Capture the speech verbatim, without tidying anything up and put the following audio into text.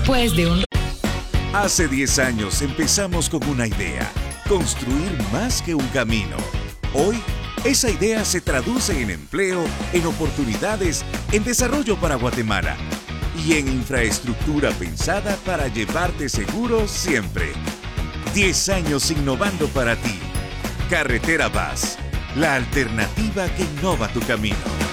Después de un... Hace diez años empezamos con una idea, construir más que un camino. Hoy, esa idea se traduce en empleo, en oportunidades, en desarrollo para Guatemala y en infraestructura pensada para llevarte seguro siempre. diez años innovando para ti. Carretera Bus, la alternativa que innova tu camino.